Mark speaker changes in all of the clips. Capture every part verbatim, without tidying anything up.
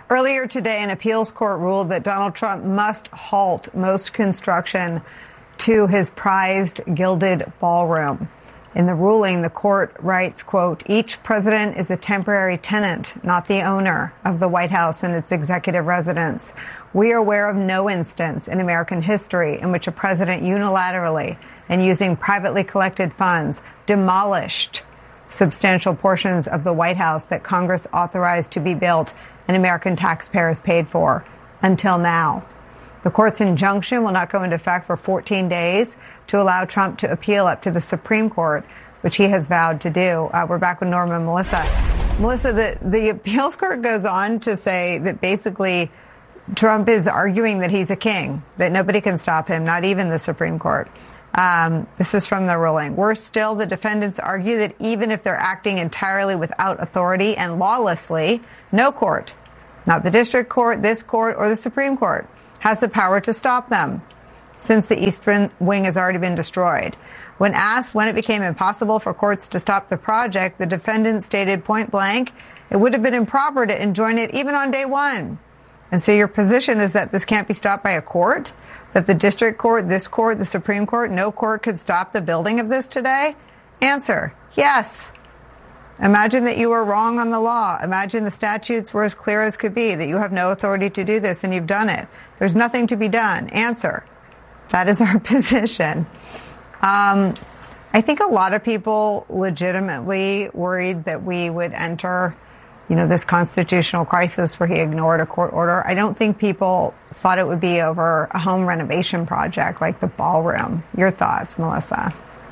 Speaker 1: Earlier today, an appeals court ruled that Donald Trump must halt most construction to his prized gilded ballroom. In the ruling, the court writes, quote, each president is a temporary tenant, not the owner of the White House and its executive residence. We are aware of no instance in American history in which a president unilaterally and using privately collected funds demolished substantial portions of the White House that Congress authorized to be built and American taxpayers paid for until now. The court's injunction will not go into effect for fourteen days to allow Trump to appeal up to the Supreme Court, which he has vowed to do. Uh, we're back with Norma and Melissa. Melissa, the, the appeals court goes on to say that basically Trump is arguing that he's a king, that nobody can stop him, not even the Supreme Court. Um, this is from the ruling. Worse still, the defendants argue that even if they're acting entirely without authority and lawlessly, no court, not the district court, this court, or the Supreme Court, has the power to stop them, since the East Wing has already been destroyed. When asked when it became impossible for courts to stop the project, the defendants stated point blank, it would have been improper to enjoin it even on day one. And so your position is that this can't be stopped by a court? That the district court, this court, the Supreme Court, no court could stop the building of this today? Answer, yes. Imagine that you were wrong on the law. Imagine the statutes were as clear as could be, that you have no authority to do this and you've done it. There's nothing to be done. Answer, that is our position. Um, I think a lot of people legitimately worried that we would enter, you know, this constitutional crisis where he ignored a court order. I don't think people thought it would be over a home renovation project like the ballroom. Your thoughts, Melissa?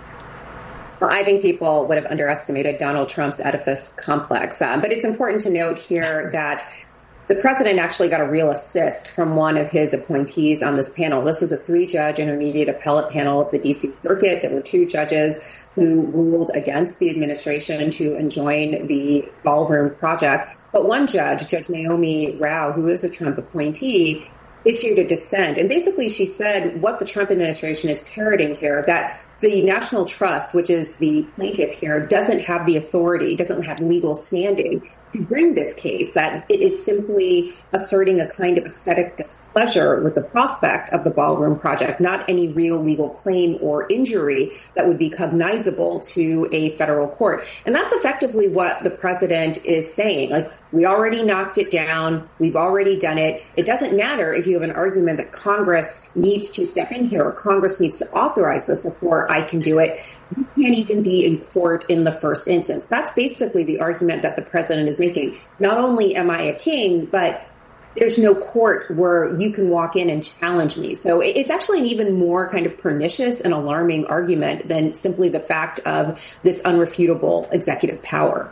Speaker 2: Well, I think people would have underestimated Donald Trump's edifice complex. Um, but it's important to note here that the president actually got a real assist from one of his appointees on this panel. This was a three-judge intermediate appellate panel of the D C Circuit. There were two judges who ruled against the administration to enjoin the ballroom project. But one judge, Judge Naomi Rao, who is a Trump appointee, issued a dissent. And basically she said what the Trump administration is parroting here, that the National Trust, which is the plaintiff here, doesn't have the authority, doesn't have legal standing to bring this case, that it is simply asserting a kind of aesthetic displeasure with the prospect of the ballroom project, not any real legal claim or injury that would be cognizable to a federal court. And that's effectively what the president is saying. Like, we already knocked it down. We've already done it. It doesn't matter if you have an argument that Congress needs to step in here or Congress needs to authorize this before I can do it. You can't even be in court in the first instance. That's basically the argument that the president is making. Not only am I a king, but there's no court where you can walk in and challenge me. So it's actually an even more kind of pernicious and alarming argument than simply the fact of this unrefutable executive power.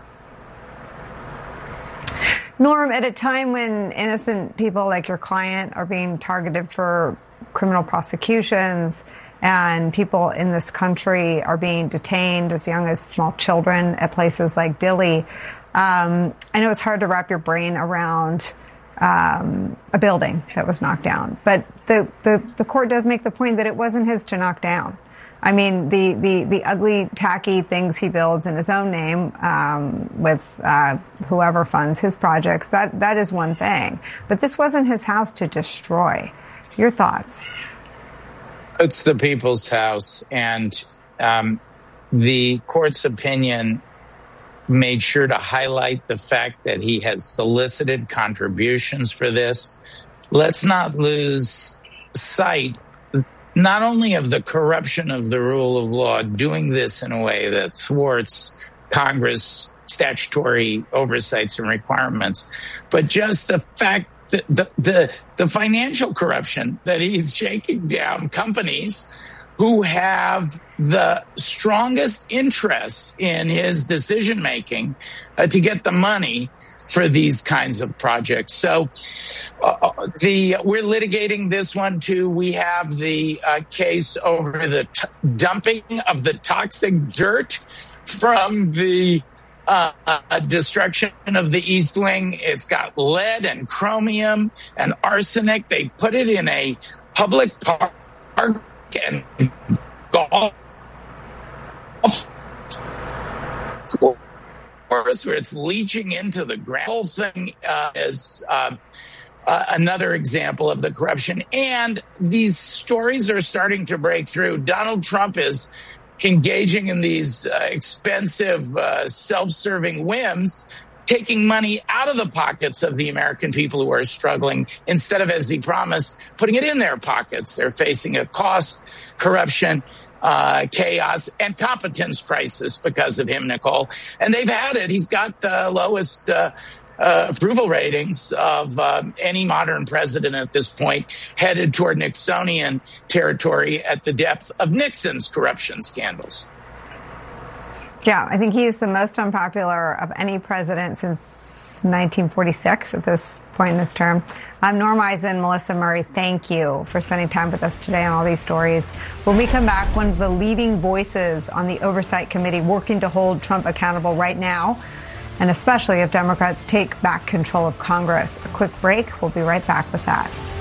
Speaker 1: Norm, at a time when innocent people like your client are being targeted for criminal prosecutions and people in this country are being detained as young as small children at places like Dilley, um, I know it's hard to wrap your brain around um, a building that was knocked down. But the, the, the court does make the point that it wasn't his to knock down. I mean, the, the, the ugly, tacky things he builds in his own name um, with uh, whoever funds his projects, that that is one thing. But this wasn't his house to destroy. Your thoughts?
Speaker 3: It's the people's house. And um, the court's opinion made sure to highlight the fact that he has solicited contributions for this. Let's not lose sight not only of the corruption of the rule of law, doing this in a way that thwarts Congress statutory oversights and requirements, but just the fact that the, the, the financial corruption that he's shaking down companies who have the strongest interests in his decision-making uh, to get the money for these kinds of projects. So uh, the we're litigating this one, too. We have the uh, case over the t- dumping of the toxic dirt from the uh, uh, destruction of the East Wing. It's got lead and chromium and arsenic. They put it in a public park and golf where it's leaching into the ground. The whole thing uh, is uh, uh, another example of the corruption. And these stories are starting to break through. Donald Trump is engaging in these uh, expensive, uh, self-serving whims, taking money out of the pockets of the American people who are struggling instead of, as he promised, putting it in their pockets. They're facing a cost, corruption, uh, chaos, and competence crisis because of him, Nicole. And they've had it. He's got the lowest uh, uh, approval ratings of um, any modern president at this point, headed toward Nixonian territory at the depth of Nixon's corruption scandals.
Speaker 1: Yeah, I think he's the most unpopular of any president since nineteen forty-six at this point in his term. I'm Norma Eisen, Melissa Murray. Thank you for spending time with us today on all these stories. When we come back, one of the leading voices on the Oversight Committee working to hold Trump accountable right now, and especially if Democrats take back control of Congress. A quick break. We'll be right back with that.